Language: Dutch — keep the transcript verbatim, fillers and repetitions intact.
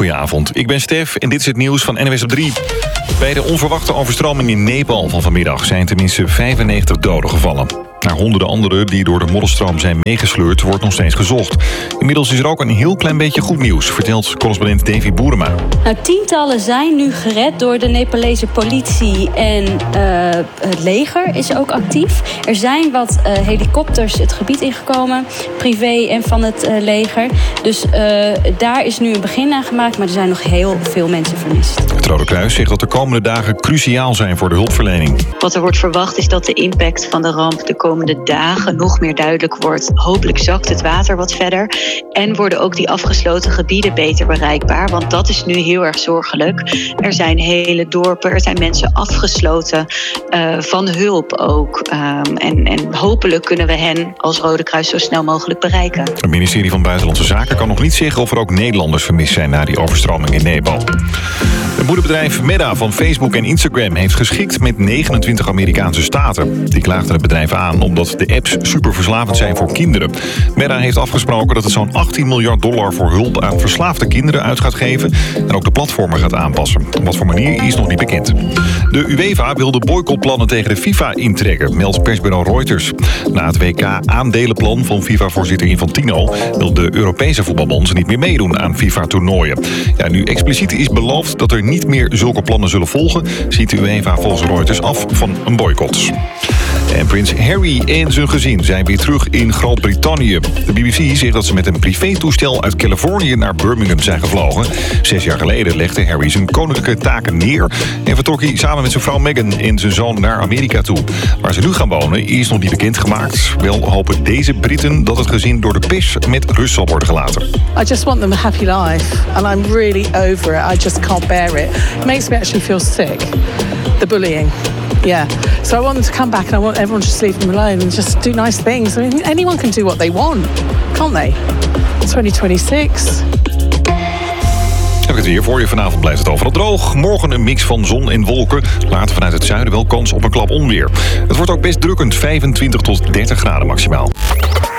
goedenavond. Ik ben Stef en dit is het nieuws van N W S op drie. Bij de onverwachte overstroming in Nepal van vanmiddag zijn tenminste vijfennegentig doden gevallen. Naar honderden anderen die door de modderstroom zijn meegesleurd wordt nog steeds gezocht. Inmiddels is er ook een heel klein beetje goed nieuws, vertelt correspondent Davy Boerema. Nou, tientallen zijn nu gered door de Nepalese politie en uh, het leger is ook actief. Er zijn wat uh, helikopters het gebied ingekomen, privé en van het uh, leger. Dus uh, daar is nu een begin aan gemaakt, maar er zijn nog heel veel mensen vermist. Het Rode Kruis zegt dat de komende dagen cruciaal zijn voor de hulpverlening. Wat er wordt verwacht is dat de impact van de ramp de komende dagen nog meer duidelijk wordt. Hopelijk zakt het water wat verder en worden ook die afgesloten gebieden beter bereikbaar, want dat is nu heel erg zorgelijk. Er zijn hele dorpen, er zijn mensen afgesloten uh, van hulp ook. Um, en, en hopelijk kunnen we hen als Rode Kruis zo snel mogelijk bereiken. Het ministerie van Buitenlandse Zaken kan nog niet zeggen of er ook Nederlanders vermist zijn na die overstroming in Nepal. Het moederbedrijf Meta van Facebook en Instagram heeft geschikt met negenentwintig Amerikaanse staten. Die klaagden het bedrijf aan omdat de apps superverslavend zijn voor kinderen. Meta heeft afgesproken dat het zo'n achttien miljard dollar voor hulp aan verslaafde kinderen uit gaat geven en ook de platformen gaat aanpassen. Op wat voor manier is nog niet bekend. De UEFA wil de boycottplannen tegen de FIFA intrekken, meldt persbureau Reuters. Na het W K-aandelenplan van FIFA-voorzitter Infantino wil de Europese voetbalbond niet meer meedoen aan FIFA-toernooien. Ja, nu expliciet is beloofd dat er niet meer zulke plannen zullen volgen, ziet de UEFA volgens Reuters af van een boycott. En prins Harry en zijn gezin zijn weer terug in Groot-Brittannië. De B B C zegt dat ze met een privétoestel uit Californië naar Birmingham zijn gevlogen. Zes jaar geleden legde Harry zijn koninklijke taken neer en vertrok hij samen met zijn vrouw Meghan en zijn zoon naar Amerika toe. Waar ze nu gaan wonen is nog niet bekendgemaakt. Wel hopen deze Britten dat het gezin door de pers met rust zal worden gelaten. I just want them a happy life and I'm really over it. I just can't bear it. It makes me actually feel sick. The bullying. Yeah, so I want them to come back and I want everyone to just leave them alone and just do nice things. I mean, anyone can do what they want, can't they? twenty twenty-six. Heb ik het weer voor je. Vanavond blijft het overal droog. Morgen een mix van zon en wolken. Later vanuit het zuiden wel kans op een klap onweer. Het wordt ook best drukkend, vijfentwintig tot dertig graden maximaal.